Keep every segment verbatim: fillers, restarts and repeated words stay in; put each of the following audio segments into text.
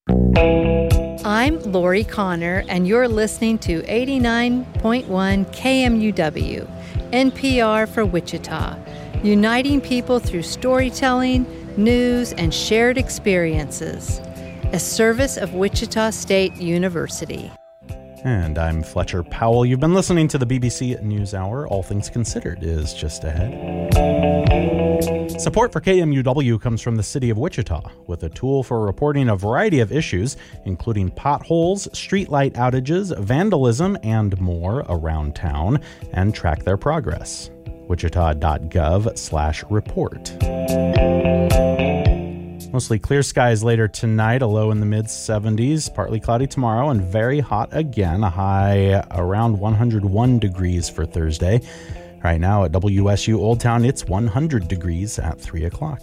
I'm Lori Connor, and you're listening to eighty-nine point one K M U W, N P R for Wichita, uniting people through storytelling, news, and shared experiences. A service of Wichita State University. And I'm Fletcher Powell. You've been listening to the B B C NewsHour. All Things Considered is just ahead. Support for K M U W comes from the City of Wichita, with a tool for reporting a variety of issues, including potholes, streetlight outages, vandalism, and more around town, and track their progress. wichita.gov slash report. Mostly clear skies later tonight, a low in the mid seventies, partly cloudy tomorrow, and very hot again, a high around one hundred one degrees for Thursday. Right now at W S U Old Town, it's one hundred degrees at three o'clock.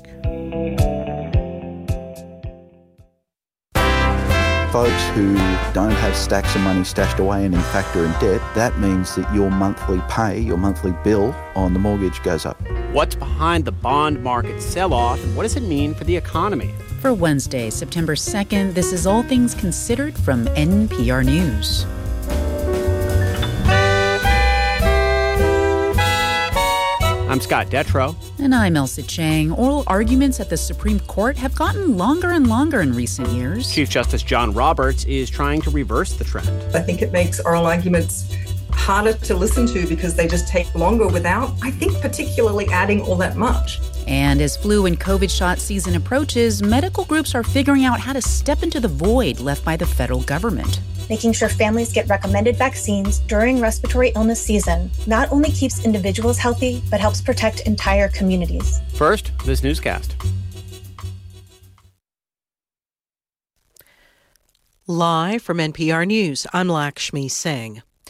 Folks who don't have stacks of money stashed away and in fact are in debt, that means that your monthly pay, your monthly bill on the mortgage goes up. What's behind the bond market sell-off, and what does it mean for the economy? For Wednesday, September second, this is All Things Considered from N P R News. I'm Scott Detrow. And I'm Elsa Chang. Oral arguments at the Supreme Court have gotten longer and longer in recent years. Chief Justice John Roberts is trying to reverse the trend. I think it makes oral arguments harder to listen to because they just take longer without, I think, particularly adding all that much. And as flu and COVID shot season approaches, medical groups are figuring out how to step into the void left by the federal government. Making sure families get recommended vaccines during respiratory illness season not only keeps individuals healthy, but helps protect entire communities. First, this newscast. Live from N P R News, I'm Lakshmi Singh.